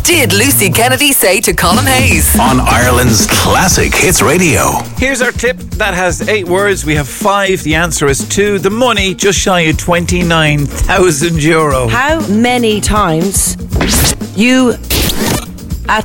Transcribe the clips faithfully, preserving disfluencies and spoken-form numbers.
did Lucy Kennedy say to Colin Hayes? On Ireland's Classic Hits Radio. Here's our clip that has eight words. We have five. The answer is two. The money, just shy of twenty-nine thousand euro. How many times you at...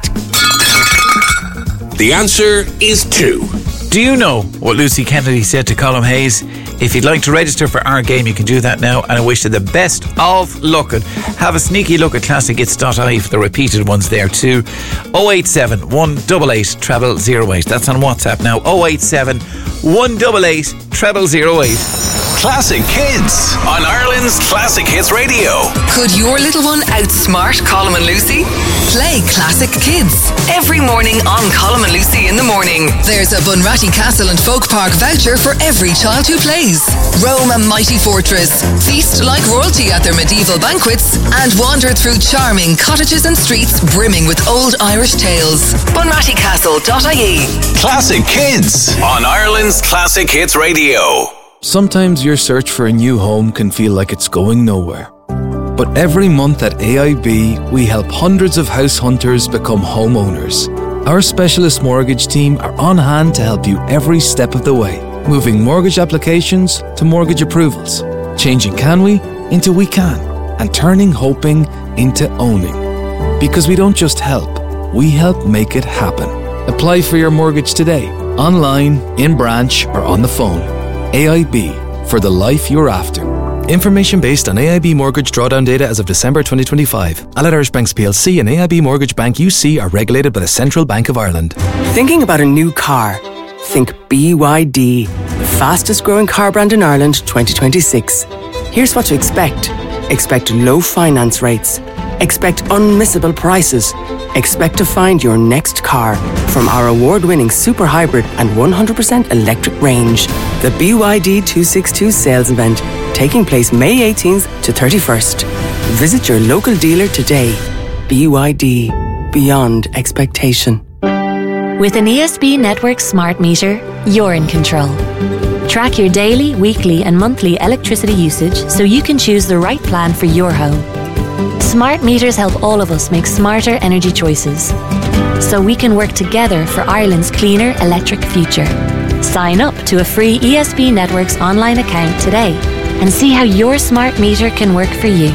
The answer is two. Do you know what Lucy Kennedy said to Colin Hayes? If you'd like to register for our game, you can do that now, and I wish you the best of luck. And have a sneaky look at classic hits dot I E for the repeated ones there too. oh eight seven, one eight eight, treble zero eight. That's on WhatsApp now. oh eight seven, one eight eight, treble zero eight. Classic Kids on Ireland's Classic Hits Radio. Could your little one outsmart Colin and Lucy? Play Classic Kids every morning on Colin and Lucy in the morning. There's a Bunratty Castle and Folk Park voucher for every child who plays. Roam a mighty fortress, feast like royalty at their medieval banquets, and wander through charming cottages and streets brimming with old Irish tales. Bunratty Castle dot I E. Classic Kids on Ireland's Classic Hits Radio. Sometimes your search for a new home can feel like it's going nowhere. But every month at A I B, we help hundreds of house hunters become homeowners. Our specialist mortgage team are on hand to help you every step of the way, moving mortgage applications to mortgage approvals, changing can we into we can, and turning hoping into owning. Because we don't just help, we help make it happen. Apply for your mortgage today, online, in branch, or on the phone. A I B, for the life you're after. Information based on A I B mortgage drawdown data as of December twenty twenty-five. Allied Irish Banks P L C and A I B Mortgage Bank U C are regulated by the Central Bank of Ireland. Thinking about a new car? Think B Y D, the fastest growing car brand in Ireland twenty twenty-six. Here's what to expect. Expect low finance rates. Expect unmissable prices. Expect to find your next car from our award-winning super hybrid and one hundred percent electric range. The B Y D two sixty-two sales event, taking place May eighteenth to thirty-first. Visit your local dealer today. B Y D, beyond expectation. With an E S B Network smart meter, you're in control. Track your daily, weekly and monthly electricity usage so you can choose the right plan for your home. Smart meters help all of us make smarter energy choices, so we can work together for Ireland's cleaner electric future. Sign up to a free E S B Networks online account today and see how your smart meter can work for you.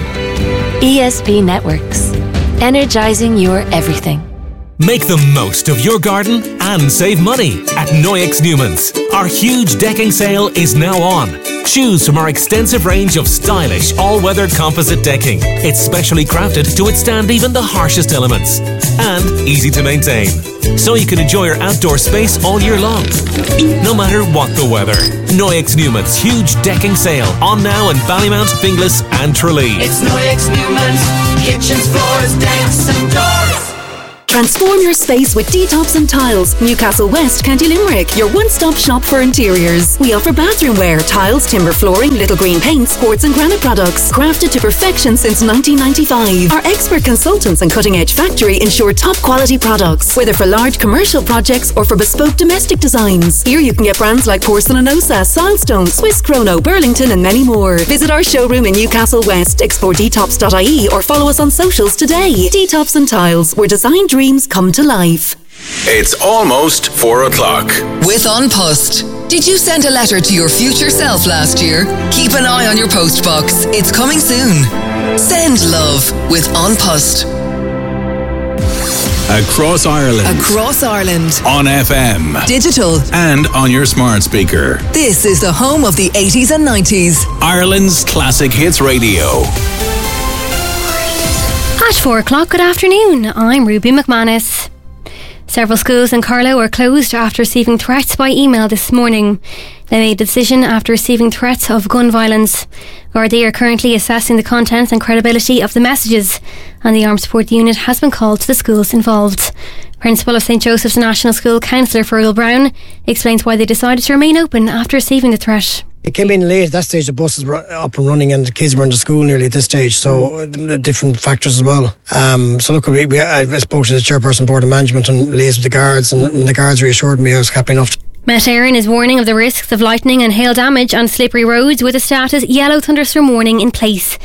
E S B Networks, energising your everything. Make the most of your garden and save money at Noyex Newman's. Our huge decking sale is now on. Choose from our extensive range of stylish all-weather composite decking. It's specially crafted to withstand even the harshest elements. And easy to maintain, so you can enjoy your outdoor space all year long, no matter what the weather. Noyex Newman's huge decking sale on now in Ballymount, Finglas and Tralee. It's Noyex Newman's. Kitchens, floors, decks and doors. Transform your space with Detops and Tiles, Newcastle West, County Limerick, your one-stop shop for interiors. We offer bathroom wear, tiles, timber flooring, little green paints, quartz and granite products, crafted to perfection since nineteen ninety-five. Our expert consultants and cutting-edge factory ensure top-quality products, whether for large commercial projects or for bespoke domestic designs. Here you can get brands like Porcelanosa, Silestone, Swiss Chrono, Burlington and many more. Visit our showroom in Newcastle West, explore detops dot I E or follow us on socials today. Detops and Tiles, where design dreams come to life. It's almost four o'clock. With An Post. Did you send a letter to your future self last year? Keep an eye on your post box. It's coming soon. Send love with An Post. Across Ireland. Across Ireland. On F M. Digital. And on your smart speaker. This is the home of the eighties and nineties. Ireland's Classic Hits Radio. At four o'clock, good afternoon. I'm Ruby McManus. Several schools in Carlow are closed after receiving threats by email this morning. They made the decision after receiving threats of gun violence. Gardaí are currently assessing the contents and credibility of the messages, and the Armed Support Unit has been called to the schools involved. Principal of Saint Joseph's National School, Councillor Fergal Brown, explains why they decided to remain open after receiving the threat. It came in late at that stage. The buses were up and running and the kids were in the school nearly at this stage, so uh, different factors as well. Um, so look, we, we, I spoke to the chairperson board of management and liaised with the guards, and, and the guards reassured me I was happy enough. Met Éireann is warning of the risks of lightning and hail damage on slippery roads with a status yellow thunderstorm warning in place.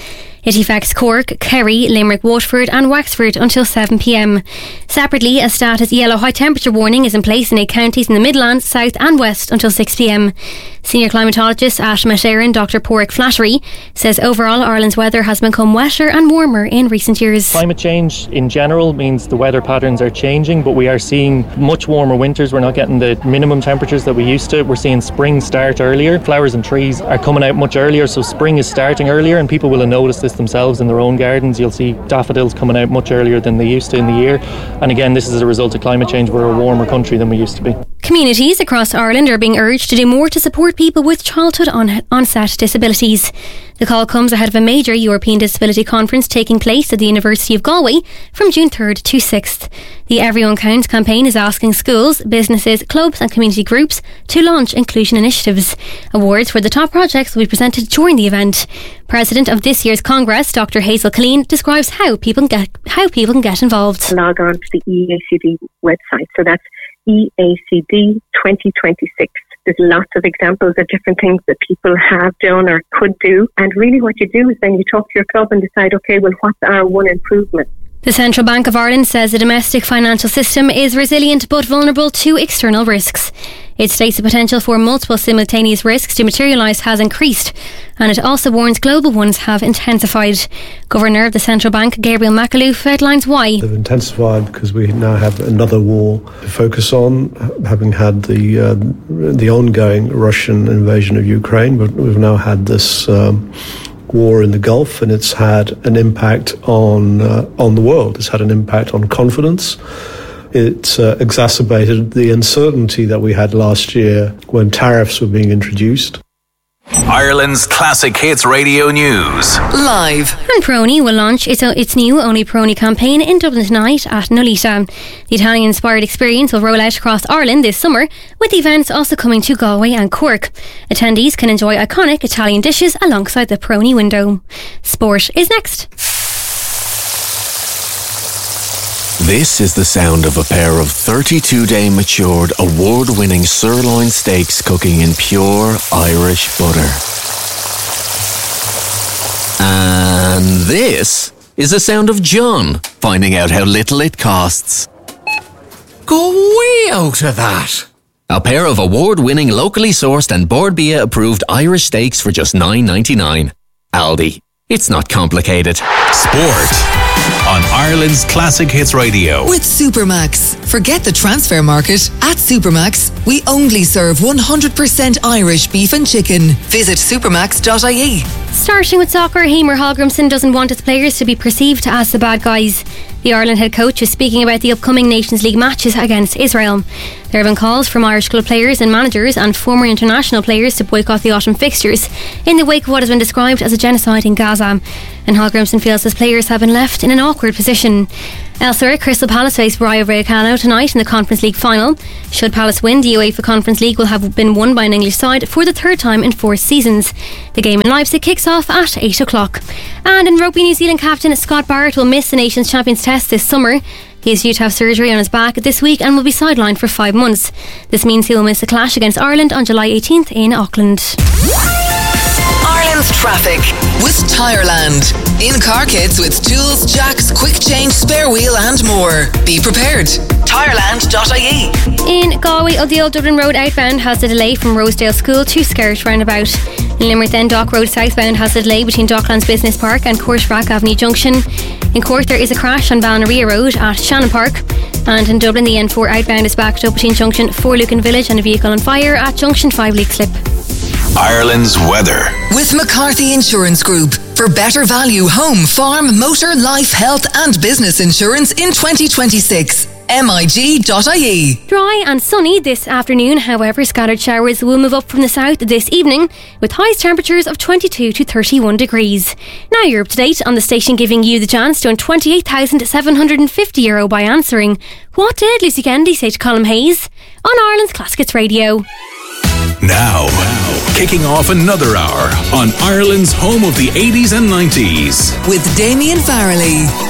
It affects Cork, Kerry, Limerick, Waterford and Wexford until seven p m. Separately, a status yellow high temperature warning is in place in eight counties in the Midlands, South and West until six p m. Senior climatologist at Met Éireann, Doctor Porrick Flattery, says overall Ireland's weather has become wetter and warmer in recent years. Climate change in general means the weather patterns are changing, but we are seeing much warmer winters. We're not getting the minimum temperatures that we used to. We're seeing spring start earlier. Flowers and trees are coming out much earlier, so spring is starting earlier, and people will have noticed this themselves in their own gardens. You'll see daffodils coming out much earlier than they used to in the year. And again, this is a result of climate change. We're a warmer country than we used to be. Communities across Ireland are being urged to do more to support people with childhood on- onset disabilities. The call comes ahead of a major European Disability Conference taking place at the University of Galway from June third to sixth. The Everyone Counts campaign is asking schools, businesses, clubs and community groups to launch inclusion initiatives. Awards for the top projects will be presented during the event. President of this year's Congress, Doctor Hazel Killeen, describes how people get how people can get involved. Log on to the E A C D website. So that's E A C D twenty twenty-six. There's lots of examples of different things that people have done or could do. And really what you do is then you talk to your club and decide, okay, well, what's our one improvement? The Central Bank of Ireland says the domestic financial system is resilient but vulnerable to external risks. It states the potential for multiple simultaneous risks to materialise has increased, and it also warns global ones have intensified. Governor of the Central Bank, Gabriel McAuliffe, outlines why. They've intensified because we now have another war to focus on, having had the uh, the ongoing Russian invasion of Ukraine, but we've now had this um, war in the Gulf, and it's had an impact on uh, on the world. It's had an impact on confidence. It uh, exacerbated the uncertainty that we had last year when tariffs were being introduced. Ireland's Classic Hits Radio News. Live. And Prony will launch its, its new Only Prony campaign in Dublin tonight at Nolita. The Italian-inspired experience will roll out across Ireland this summer, with the events also coming to Galway and Cork. Attendees can enjoy iconic Italian dishes alongside the Prony window. Sport is next. This is the sound of a pair of thirty-two day matured, award-winning sirloin steaks cooking in pure Irish butter. And this is the sound of John finding out how little it costs. Go way out of that! A pair of award-winning, locally sourced and Board Bia approved Irish steaks for just nine ninety-nine. Aldi. It's not complicated. Sport on Ireland's Classic Hits Radio. With Supermax. Forget the transfer market. At Supermax, we only serve one hundred percent Irish beef and chicken. Visit supermax dot I E. Starting with soccer, Hemer Hallgrimsson doesn't want his players to be perceived as the bad guys. The Ireland head coach is speaking about the upcoming Nations League matches against Israel. There have been calls from Irish club players and managers and former international players to boycott the autumn fixtures in the wake of what has been described as a genocide in Gaza. And Hallgrimsson feels his players have been left in an awkward position. Elsewhere, Crystal Palace face Rayo Vallecano tonight in the Conference League final. Should Palace win, the UEFA Conference League will have been won by an English side for the third time in four seasons. The game in Leipzig kicks off at eight o'clock. And in rugby, New Zealand captain Scott Barrett will miss the Nations Champions Test this summer. He is due to have surgery on his back this week and will be sidelined for five months. This means he will miss the clash against Ireland on July eighteenth in Auckland. Ireland's traffic with Tireland. In car kits with tools, jacks, quick change, spare wheel and more. Be prepared. Tireland dot I E. In Galway, the Old Dublin Road outbound has a delay from Rosedale School to Skerritt roundabout. In Limerick then, Dock Road southbound has a delay between Docklands Business Park and Courtbrack Avenue Junction. In Cork there is a crash on Balnaria Road at Shannon Park. And in Dublin the N four outbound is backed up between Junction four Lucan Village and a vehicle on fire at Junction five Leixlip. Ireland's weather. With McCarthy Insurance Group. For better value home, farm, motor, life, health and business insurance in twenty twenty-six. M I G dot I E. Dry and sunny this afternoon, however, scattered showers will move up from the south this evening with highest temperatures of twenty-two to thirty-one degrees. Now you're up to date on the station giving you the chance to win twenty-eight thousand seven hundred fifty euro by answering what did Lucy Kennedy say to Colm Hayes on Ireland's Classic Hits Radio. Now, kicking off another hour on Ireland's home of the eighties and nineties. With Damien Farrelly.